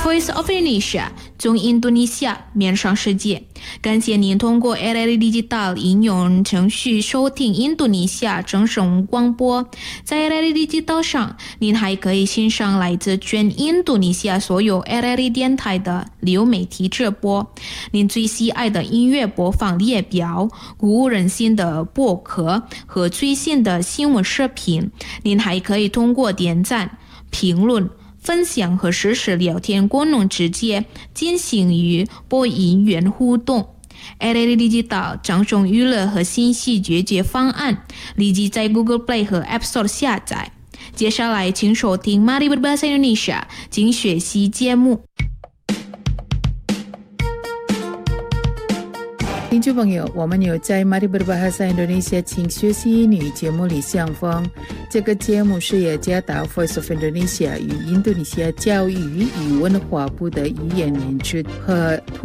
Voice of Indonesia 从印度尼西亚面向世界。感谢您通过 LLD Digital 应用程序收听印度尼西亚正声广播。在 LLD Digital 上，您还可以欣赏来自全印度尼西亚所有 LLD 电台的流媒体直播，您最喜爱的音乐播放列表、鼓舞人心的播客和最新的新闻视频。您还可以通过点赞、评论、分享和实时聊天功能直接进行与播音员互动。LLD Digital 掌声娱乐和信息解决方案立即在 Google Play 和 App Store 下载。接下来请收听 Mari Berbahasa Indonesia 精学习节目。 听众朋友，我们有在 Mari Berbahasa Indonesia 精学习英语节目里相逢。这个节目是雅加达 Voice of Indonesia 与印度尼西亚教育与文化部的语言研究和